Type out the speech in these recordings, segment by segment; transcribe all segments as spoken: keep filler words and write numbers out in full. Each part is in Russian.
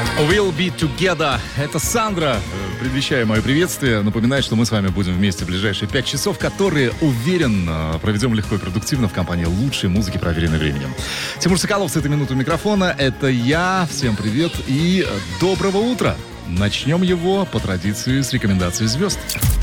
We'll be together. Это Сандра, предвещая мое приветствие. Напоминаю, что мы с вами будем вместе в ближайшие пять часов, которые, уверен, проведем легко и продуктивно в компании лучшей музыки, проверенной временем. Тимур Соколов с этой минуты микрофона. Это я. Всем привет и доброго утра. Начнем его по традиции с рекомендаций звезд.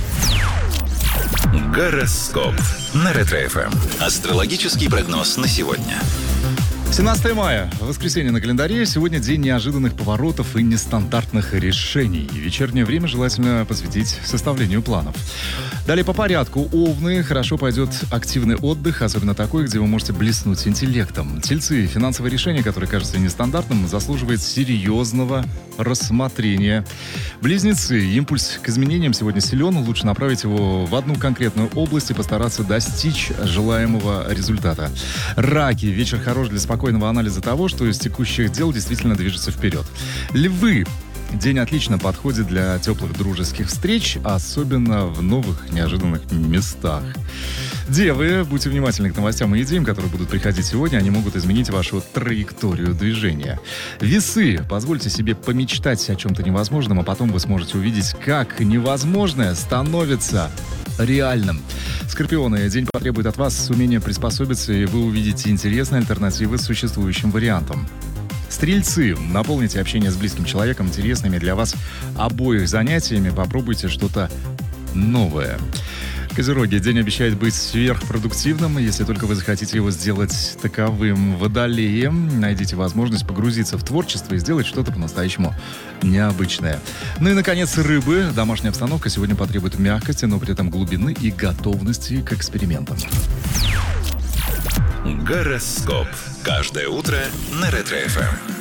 Гороскоп на Ретро-эф эм. Астрологический прогноз на сегодня. семнадцатое мая, воскресенье на календаре. Сегодня день неожиданных поворотов и нестандартных решений. Вечернее время желательно посвятить составлению планов. Далее по порядку. Овны. Хорошо пойдет активный отдых, особенно такой, где вы можете блеснуть интеллектом. Тельцы. Финансовое решение, которое кажется нестандартным, заслуживает серьезного рассмотрения. Близнецы. Импульс к изменениям сегодня силен. Лучше направить его в одну конкретную область и постараться достичь желаемого результата. Раки. Вечер хорош для спокойного анализа того, что из текущих дел действительно движется вперед. Львы. День отлично подходит для теплых дружеских встреч, особенно в новых неожиданных местах. Девы, будьте внимательны к новостям и идеям, которые будут приходить сегодня. Они могут изменить вашу траекторию движения. Весы, позвольте себе помечтать о чем-то невозможном, а потом вы сможете увидеть, как невозможное становится реальным. Скорпионы, день потребует от вас умения приспособиться, и вы увидите интересные альтернативы существующим вариантам. Стрельцы, наполните общение с близким человеком интересными для вас обоих занятиями, попробуйте что-то новое. Козероги, день обещает быть сверхпродуктивным, если только вы захотите его сделать таковым. Водолеи, найдите возможность погрузиться в творчество и сделать что-то по-настоящему необычное. Ну и, наконец, рыбы. Домашняя обстановка сегодня потребует мягкости, но при этом глубины и готовности к экспериментам. Гороскоп. Каждое утро на Ретро-эф эм.